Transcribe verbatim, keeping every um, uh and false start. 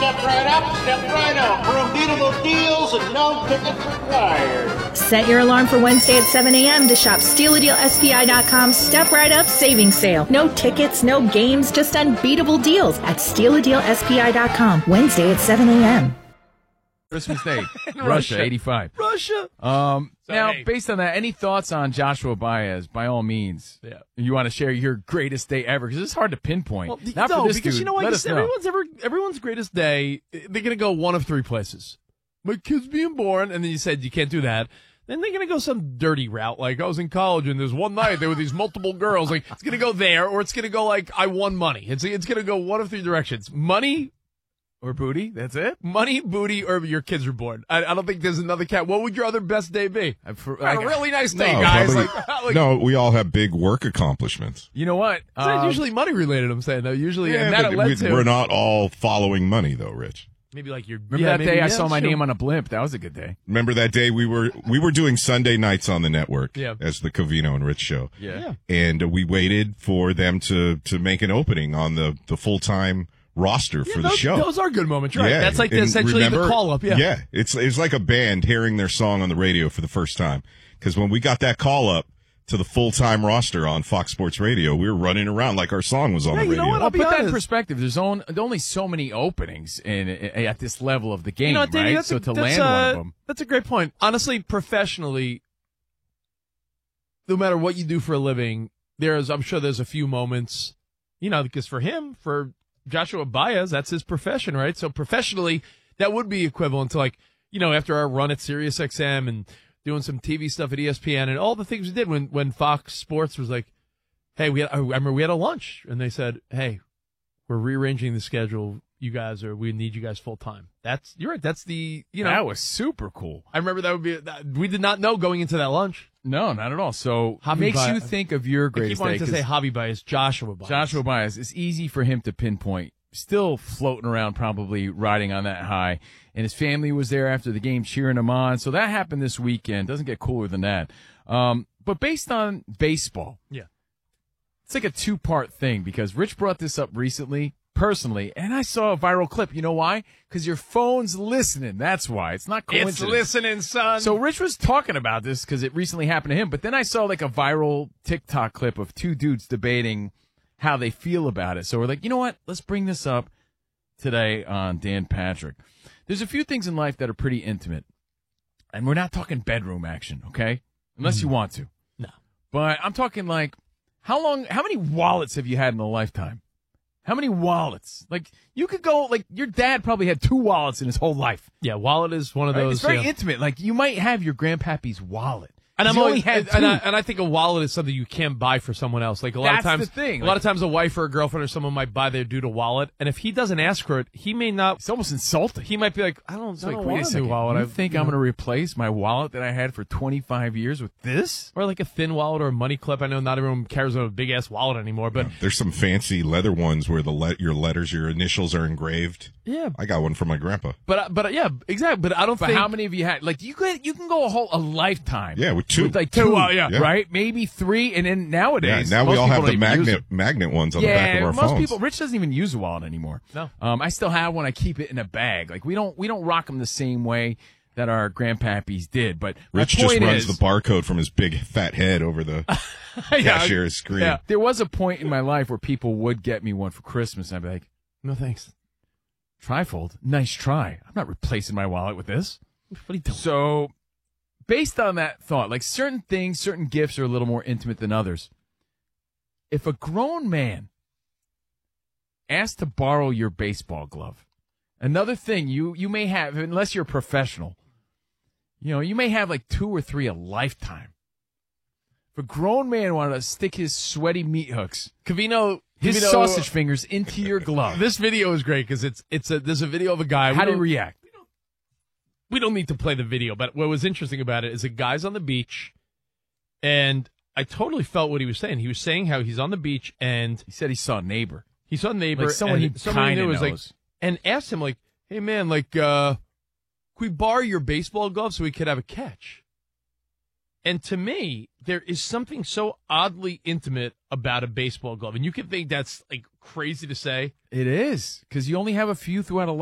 Step right up, step right out for unbeatable deals and no tickets required. Set your alarm for Wednesday at seven a.m. to shop Steal a Deal S P I dot com Step Right Up Savings Sale. No tickets, no games, just unbeatable deals at Steal a Deal S P I dot com. Wednesday at seven a.m. Christmas Day, Russia, Russia. eighty-five. Russia. Um, So, now, hey. based on that, any thoughts on Joshua Baez? By all means, Yeah. you want to share your greatest day ever because it's hard to pinpoint. Well, Not no, for this because dude. you know what? Let Because us know. everyone's ever everyone's greatest day. They're gonna go one of three places. My kid's being born, and then you said you can't do that. Then they're gonna go some dirty route, like I was in college and there's one night there were these multiple girls. Like it's gonna go there, or it's gonna go like I won money. It's it's gonna go one of three directions: money Or booty. That's it. money, booty, or your kids were born. I, I don't think there's another cat. What would your other best day be? I- for- Had I- a really nice day, No, guys. probably- Like, like no, we all have big work accomplishments. You know what? it's Um, usually money related. I'm saying though. Usually, Yeah, and that but led we, to we're not all following money, though, Rich. maybe like your. remember yeah, that maybe, day I yeah, saw my sure. name on a blimp? That was a good day. Remember that day we were we were doing Sunday nights on the network Yeah. as the Covino and Rich show, Yeah. and uh, we waited for them to to make an opening on the the full time roster Yeah, for the those, show. Those are good moments, right? Yeah, That's like and essentially remember- the call up. Yeah. yeah. It's it's like a band hearing their song on the radio for the first time. Because when we got that call up to the full time roster on Fox Sports Radio, we were running around like our song was on Yeah, the you know radio. what? Well, I'll be put that in honest. perspective. There's only, only so many openings in, in at this level of the game, You know what, Danny, right? that's So a, to that's, land uh, one of them. That's a great point. Honestly, professionally, no matter what you do for a living, there's I'm sure there's a few moments, you know, because for him, for Joshua Baez, that's his profession, right? So professionally, that would be equivalent to like, you know, after our run at Sirius X M and doing some T V stuff at E S P N and all the things we did when, when Fox Sports was like, hey, we had, I remember we had a lunch and they said, hey, we're rearranging the schedule. You guys are, we need you guys full time. That's, you're right. That's the, you know, That was super cool. I remember that would be, that, we did not know going into that lunch. No, not at all. So Javi makes Baez- you think of your I keep greatest day. wanting to 'cause say Javi Baez, Joshua Baez. Joshua Baez, it's easy for him to pinpoint. Still floating around, probably riding on that high. And his family was there after the game cheering him on. So that happened this weekend. Doesn't get cooler than that. Um, but based on baseball, Yeah. it's like a two-part thing because Rich brought this up recently, personally, and I saw a viral clip. You know why? Because your phone's listening. That's why. It's not coincidence. It's listening, son. So Rich was talking about this because it recently happened to him, but then I saw like a viral TikTok clip of two dudes debating how they feel about it. So we're like, you know what? Let's bring this up today on Dan Patrick. There's a few things in life that are pretty intimate, and we're not talking bedroom action, okay? Unless you want to. No. But I'm talking like, how long, how many wallets have you had in a lifetime? How many wallets? Like, you could go, like, your dad probably had two wallets in his whole life. yeah, wallet is one of Right? those. It's very yeah. intimate. Like, you might have your grandpappy's wallet. And I'm He's only only had and, two. I, and I think a wallet is something you can't buy for someone else. Like a lot That's of times, the thing. a lot of times a wife or a girlfriend or someone might buy their dude a wallet, and if he doesn't ask for it, he may not. It's almost insulting. He might be like, I don't, It's I like, don't wait want a a second. new wallet. You I think you I'm know. going to replace my wallet that I had for twenty-five years with this? or like a thin wallet or a money clip? I know not everyone carries a big ass wallet anymore, but There's some fancy leather ones where the le- your letters, your initials are engraved. yeah, I got one from my grandpa. but but yeah, exactly. But I don't But think how many of you had? Like, you could, you can go a whole a lifetime. Yeah, with two. With like two, uh, yeah, Yeah. right? Maybe three, and then Yeah, nowadays, now we most all have people the don't even use magnet it. magnet ones on Yeah, the back of our most phones. people. Rich doesn't even use a wallet anymore. No. um, I still have one. I keep it in a bag. Like we don't, we don't rock them the same way that our grandpappies did. But my Rich just point runs is, the barcode from his big fat head over the cashier's screen. yeah, there was a point in my life where people would get me one for Christmas, and I'd be like, no thanks. trifold, nice try. I'm not replacing my wallet with this. What are you doing? So, based on that thought, like certain things, certain gifts are a little more intimate than others. If a grown man asked to borrow your baseball glove, another thing you, you may have, unless you're a professional, you know, you may have like two or three a lifetime. If a grown man wanted to stick his sweaty meat hooks, Cavino, his Cavino- sausage fingers into your glove, This video is great because it's it's a there's a video of a guy. We how do you don't- react? we don't need to play the video, but what was interesting about it is a guy's on the beach, and I totally felt what he was saying. He was saying how he's on the beach and He said he saw a neighbor. he saw a neighbor, Like someone and he someone kinda knew was like, knows. and asked him like, "Hey man, like, uh, can we borrow your baseball glove so we could have a catch?" And to me, there is something so oddly intimate about a baseball glove, and you can think that's like crazy to say. It is, because you only have a few throughout a